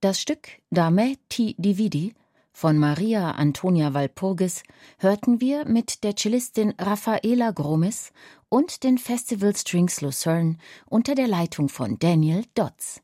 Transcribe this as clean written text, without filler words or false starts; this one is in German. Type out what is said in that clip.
Das Stück Dame ti dividi von Maria Antonia Walpurgis hörten wir mit der Cellistin Raffaela Gromis und den Festival Strings Lucerne unter der Leitung von Daniel Dodds.